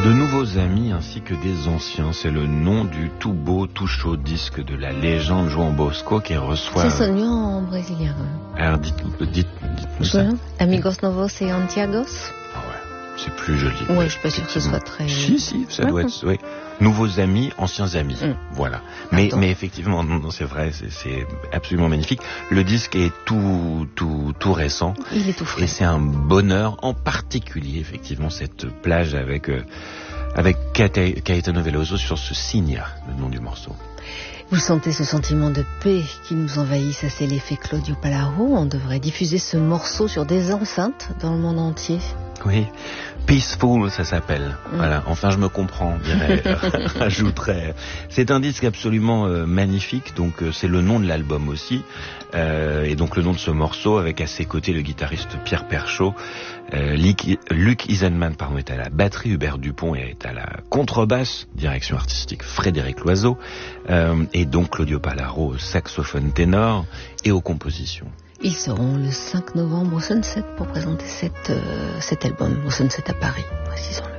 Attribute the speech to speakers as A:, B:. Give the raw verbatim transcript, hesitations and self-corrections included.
A: De nouveaux amis ainsi que des anciens, c'est le nom du tout beau, tout chaud disque de la légende João Bosco qui reçoit...
B: C'est son nom en brésilien.
A: Alors dites, dites, dites-nous ça.
B: Amigos Novos et Antiagos.
A: Ah ouais, c'est plus joli.
B: Oui, je suis pas sûre que ce soit très...
A: Si, si, ça
B: ouais.
A: doit être... Oui. Nouveaux amis, anciens amis, mmh. voilà. Mais, mais effectivement, non, non, c'est vrai, c'est, c'est absolument magnifique. Le disque est tout, tout, tout récent.
B: Il est tout frais.
A: Et c'est un bonheur, en particulier, effectivement, cette plage avec, euh, avec Caetano Veloso sur ce Signa, le nom du morceau.
B: Vous sentez ce sentiment de paix qui nous envahit, ça c'est l'effet Claudio Pallaro. On devrait diffuser ce morceau sur des enceintes dans le monde entier.
A: Oui, Peaceful, ça s'appelle. Mmh. Voilà, enfin je me comprends, dirais, rajouterais. C'est un disque absolument euh, magnifique, donc euh, c'est le nom de l'album aussi, euh, et donc le nom de ce morceau avec à ses côtés le guitariste Pierre Perchaud, euh, Luc, Luc Isenman pardon, est à la batterie, Hubert Dupont est à la contrebasse, direction artistique Frédéric Loiseau, euh, et donc Claudio Pallaro au saxophone ténor et aux compositions.
B: Ils seront le cinq novembre au Sunset pour présenter cette, euh, cet album, au Sunset à Paris, précisément.